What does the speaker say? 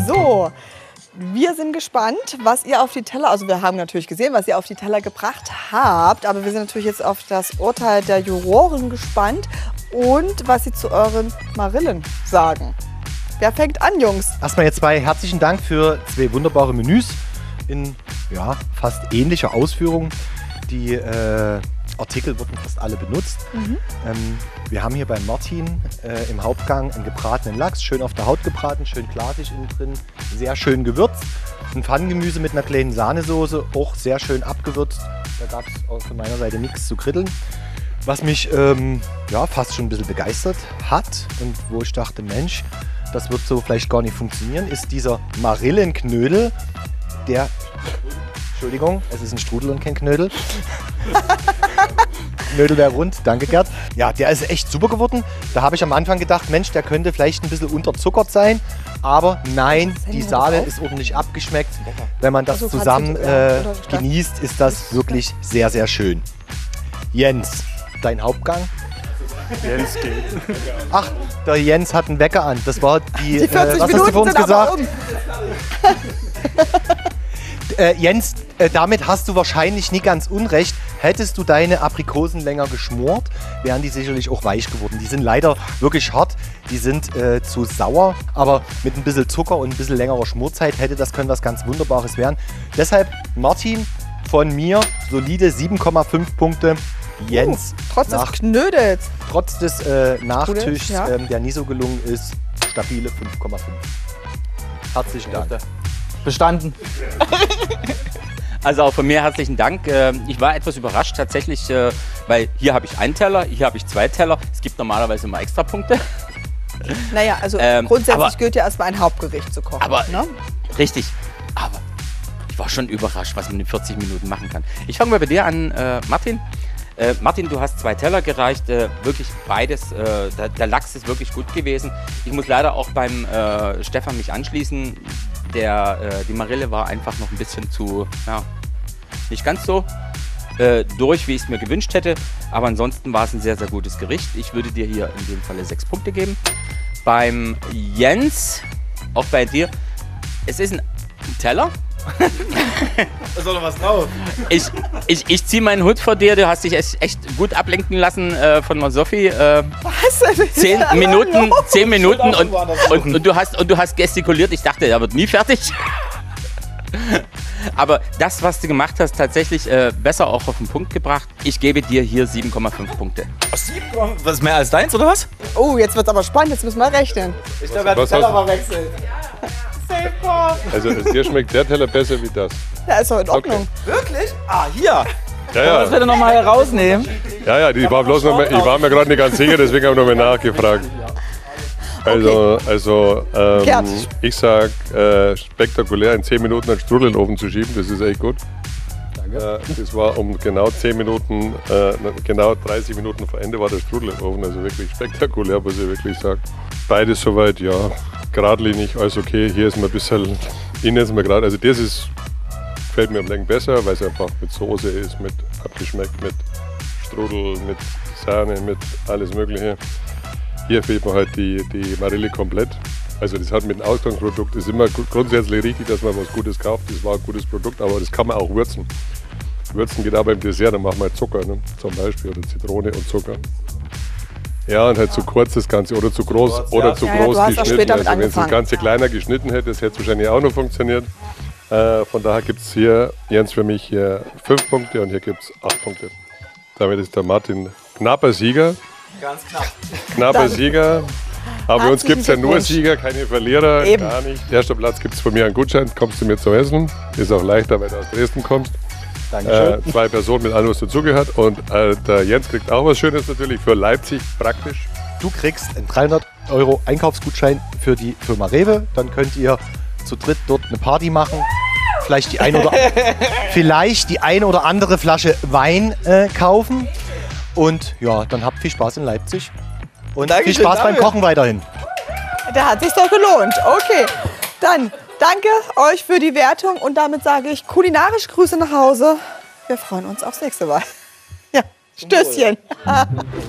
So, wir sind gespannt, was ihr auf die Teller, also wir haben natürlich gesehen, was ihr auf die Teller gebracht habt, aber wir sind natürlich jetzt auf das Urteil der Juroren gespannt und was sie zu euren Marillen sagen. Wer fängt an, Jungs? Erstmal jetzt herzlichen Dank für 2 wunderbare Menüs in fast ähnlicher Ausführung. Die Artikel wurden fast alle benutzt. Wir haben hier bei Martin im Hauptgang einen gebratenen Lachs, schön auf der Haut gebraten, schön glasig innen drin, sehr schön gewürzt. Ein Pfannengemüse mit einer kleinen Sahnesoße, auch sehr schön abgewürzt. Da gab es von meiner Seite nichts zu kritteln. Was mich fast schon ein bisschen begeistert hat und wo ich dachte, Mensch, das wird so vielleicht gar nicht funktionieren, ist dieser Marillenknödel, der... Entschuldigung, es ist ein Strudel und kein Knödel. Knödel wäre rund, danke Gerd. Ja, der ist echt super geworden. Da habe ich am Anfang gedacht, Mensch, der könnte vielleicht ein bisschen unterzuckert sein. Aber nein, die Sahne ist ordentlich abgeschmeckt. Wenn man das zusammen genießt, ist das wirklich sehr, sehr schön. Jens, dein Hauptgang? Jens geht. Ach, der Jens hat einen Wecker an. Das war die 40 was hast Minuten du für uns sind gesagt? aber um. Jens, damit hast du wahrscheinlich nie ganz unrecht. Hättest du deine Aprikosen länger geschmort, wären die sicherlich auch weich geworden. Die sind leider wirklich hart, die sind zu sauer, aber mit ein bisschen Zucker und ein bisschen längerer Schmorzeit könnte was ganz Wunderbares werden. Deshalb, Martin, von mir solide 7,5 Punkte. Jens, Trotz des Knödels. trotz des Nachtischs, ja. der nie so gelungen ist, stabile 5,5. Herzlichen Dank. Bestanden. Also auch von mir herzlichen Dank. Ich war etwas überrascht tatsächlich, weil hier habe ich einen Teller, hier habe ich 2 Teller. Es gibt normalerweise immer Extrapunkte. Naja, also grundsätzlich gilt ja erstmal ein Hauptgericht zu kochen. Aber ne? richtig. Aber ich war schon überrascht, was man in 40 Minuten machen kann. Ich fange mal bei dir an, Martin. Martin, du hast 2 Teller gereicht, wirklich beides, der Lachs ist wirklich gut gewesen. Ich muss leider auch beim Stefan mich anschließen, die Marille war einfach noch ein bisschen zu, nicht ganz so durch, wie ich es mir gewünscht hätte, aber ansonsten war es ein sehr, sehr gutes Gericht. Ich würde dir hier in dem Falle 6 Punkte geben. Beim Jens, auch bei dir, es ist ein Teller. Da ist doch noch was drauf. Ich ziehe meinen Hut vor dir, du hast dich echt gut ablenken lassen von der Sophie. Was? 10 Minuten und du hast gestikuliert, ich dachte, er wird nie fertig. Aber das, was du gemacht hast, tatsächlich besser auch auf den Punkt gebracht. Ich gebe dir hier 7,5 Punkte. 7, was mehr als deins, oder was? Oh, jetzt wird's aber spannend, jetzt müssen wir rechnen. Ich glaube, er hat den Teller mal wechselt. Also dir schmeckt der Teller besser wie das. Ja, ist doch in Ordnung. Wirklich? Ah, hier. Ja, Das wird er nochmal herausnehmen. ja, ich war mir gerade nicht ganz sicher, deswegen habe ich nochmal nachgefragt. Also ich sag spektakulär in 10 Minuten einen Strudel in den Ofen zu schieben, das ist echt gut. Danke. Das war um genau 10 Minuten, genau 30 Minuten vor Ende war der Strudel im Ofen, also wirklich spektakulär, muss ich wirklich sagen. Beides soweit, ja, geradlinig, alles okay. Hier ist mir ein bisschen, innen ist mir gerade, also das gefällt mir am Längen besser, weil es einfach mit Soße ist, mit abgeschmeckt, mit Strudel, mit Sahne, mit alles Mögliche. Hier fehlt mir halt die Marille komplett. Also das hat mit dem Ausgangsprodukt, ist immer grundsätzlich richtig, dass man was Gutes kauft. Das war ein gutes Produkt, aber das kann man auch würzen. Würzen geht auch beim Dessert, dann machen wir halt Zucker, ne? Zum Beispiel, oder Zitrone und Zucker. Ja, und halt zu kurz das Ganze oder zu groß geschnitten. Also wenn es das Ganze kleiner geschnitten hätte, das hätte wahrscheinlich auch noch funktioniert. Von daher gibt es hier, Jens, für mich hier 5 Punkte und hier gibt es 8 Punkte. Damit ist der Martin knapper Sieger. Ganz knapp. Knapper Sieger. Aber bei uns gibt es ja nur Glückwunsch. Sieger, keine Verlierer, Eben. gar nicht. Erster Platz gibt es von mir einen Gutschein, kommst du mir zum Essen. Ist auch leichter, weil du aus Dresden kommst. Dankeschön. 2 Personen mit allem, was dazugehört. Und der Jens kriegt auch was Schönes natürlich für Leipzig, praktisch. Du kriegst einen 300 € Einkaufsgutschein für die Firma Rewe. Dann könnt ihr zu dritt dort eine Party machen. Vielleicht die eine oder andere Flasche Wein kaufen. Und ja, dann habt viel Spaß in Leipzig. Und viel Spaß beim Kochen weiterhin. Da hat sich doch gelohnt. Okay, dann danke euch für die Wertung und damit sage ich kulinarisch Grüße nach Hause. Wir freuen uns aufs nächste Mal. Ja, Stößchen.